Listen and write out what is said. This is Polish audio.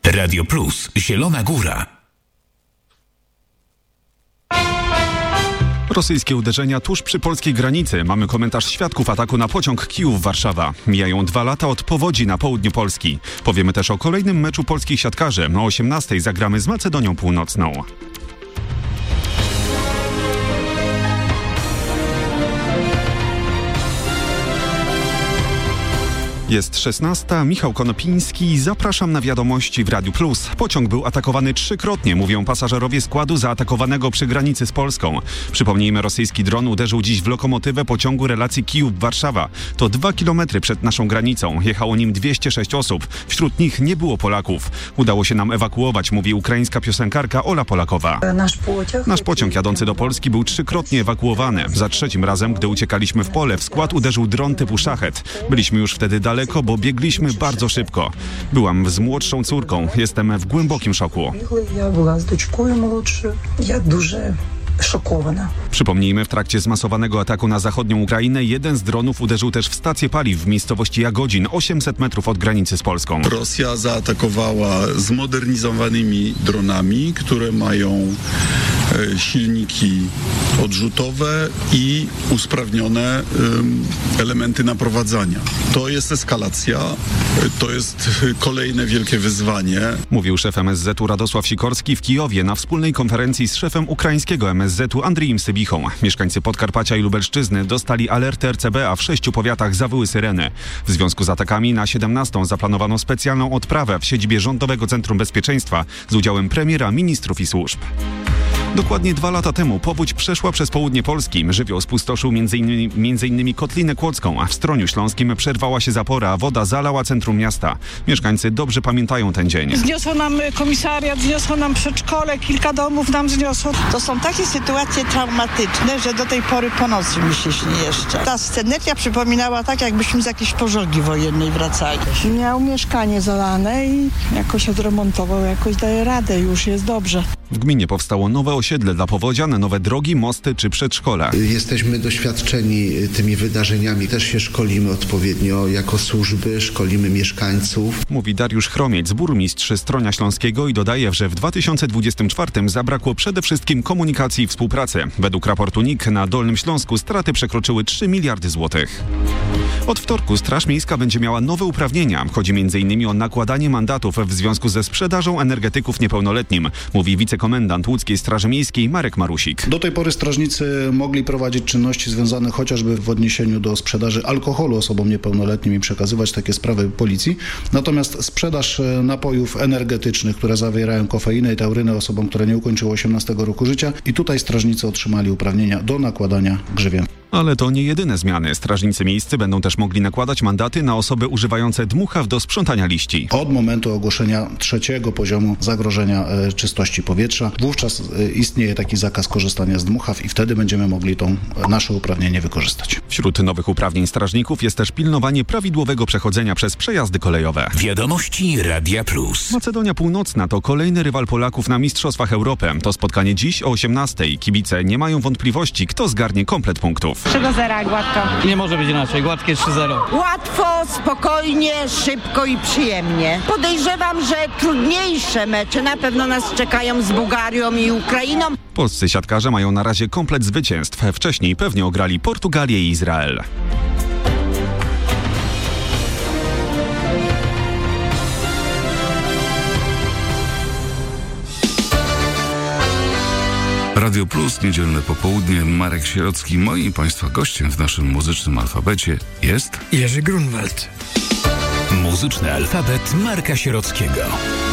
Radio Plus, Zielona Góra. Rosyjskie uderzenia tuż przy polskiej granicy. Mamy komentarz świadków ataku na pociąg Kijów-Warszawa. Mijają 2 lata od powodzi na południu Polski. Powiemy też o kolejnym meczu polskich siatkarzy. O 18:00 zagramy z Macedonią Północną. Jest 16:00, Michał Konopiński, zapraszam na wiadomości w Radiu Plus. Pociąg był atakowany 3-krotnie, mówią pasażerowie składu zaatakowanego przy granicy z Polską. Przypomnijmy, rosyjski dron uderzył dziś w lokomotywę pociągu relacji Kijów-Warszawa. To 2 kilometry przed naszą granicą. Jechało nim 206 osób. Wśród nich nie było Polaków. Udało się nam ewakuować, mówi ukraińska piosenkarka Ola Polakowa. Nasz pociąg jadący do Polski był 3-krotnie ewakuowany. Za 3. razem, gdy uciekaliśmy w pole, w skład uderzył dron typu Szachet. Byliśmy już wtedy daleko, bo biegliśmy bardzo szybko. Byłam z młodszą córką. Jestem w głębokim szoku. Szokowana. Przypomnijmy, w trakcie zmasowanego ataku na zachodnią Ukrainę jeden z dronów uderzył też w stację paliw w miejscowości Jagodzin, 800 metrów od granicy z Polską. Rosja zaatakowała zmodernizowanymi dronami, które mają silniki odrzutowe i usprawnione elementy naprowadzania. To jest eskalacja, to jest kolejne wielkie wyzwanie. Mówił szef MSZ-u Radosław Sikorski w Kijowie na wspólnej konferencji z szefem ukraińskiego MSZ-u Andrijem Sybichą. Mieszkańcy Podkarpacia i Lubelszczyzny dostali alerty RCB, a w 6 powiatach zawyły syreny. W związku z atakami na 17:00 zaplanowano specjalną odprawę w siedzibie Rządowego Centrum Bezpieczeństwa z udziałem premiera, ministrów i służb. Dokładnie 2 lata temu powódź przeszła przez południe Polski. Żywioł spustoszył m.in. Kotlinę Kłodzką, a w Stroniu Śląskim przerwała się zapora, a woda zalała centrum miasta. Mieszkańcy dobrze pamiętają ten dzień. Zniosło nam komisariat, zniosło nam przedszkole, kilka domów nam zniosło. To są takie sytuacje traumatyczne, że do tej pory po nocy mi się śni jeszcze. Ta sceneria przypominała tak, jakbyśmy z jakiejś pożogi wojennej wracali. Miał mieszkanie zalane i jakoś odremontował, jakoś daje radę, już jest dobrze. W gminie powstało nowe osiedle dla powodzian, nowe drogi, mosty czy przedszkola. Jesteśmy doświadczeni tymi wydarzeniami, też się szkolimy odpowiednio jako służby, szkolimy mieszkańców. Mówi Dariusz Chromiec, burmistrz Stronia Śląskiego i dodaje, że w 2024 zabrakło przede wszystkim komunikacji i współpracy. Według raportu NIK na Dolnym Śląsku straty przekroczyły 3 miliardy złotych. Od wtorku Straż Miejska będzie miała nowe uprawnienia. Chodzi m.in. o nakładanie mandatów w związku ze sprzedażą energetyków niepełnoletnim, mówi wicekomendant Łódzkiej Straży Miejskiej Marek Marusik. Do tej pory strażnicy mogli prowadzić czynności związane chociażby w odniesieniu do sprzedaży alkoholu osobom niepełnoletnim i przekazywać takie sprawy policji. Natomiast sprzedaż napojów energetycznych, które zawierają kofeinę i taurynę osobom, które nie ukończyły 18 roku życia, i tutaj strażnicy otrzymali uprawnienia do nakładania grzywien. Ale to nie jedyne zmiany. Strażnicy miejscy będą też mogli nakładać mandaty na osoby używające dmuchaw do sprzątania liści. Od momentu ogłoszenia 3. poziomu zagrożenia czystości powietrza wówczas istnieje taki zakaz korzystania z dmuchaw i wtedy będziemy mogli to nasze uprawnienie wykorzystać. Wśród nowych uprawnień strażników jest też pilnowanie prawidłowego przechodzenia przez przejazdy kolejowe. Wiadomości Radia Plus. Macedonia Północna to kolejny rywal Polaków na Mistrzostwach Europy. To spotkanie dziś o 18:00. Kibice nie mają wątpliwości, kto zgarnie komplet punktów. 3-0 gładko. Nie może być inaczej, gładkie 3-0. Łatwo, spokojnie, szybko i przyjemnie. Podejrzewam, że trudniejsze mecze na pewno nas czekają z Bułgarią i Ukrainą. Polscy siatkarze mają na razie komplet zwycięstw. Wcześniej pewnie ograli Portugalię i Izrael. Radio Plus, niedzielne popołudnie, Marek Sierocki. Moim i Państwa gościem w naszym muzycznym alfabecie jest Jerzy Grunwald. Muzyczny alfabet Marka Sierockiego.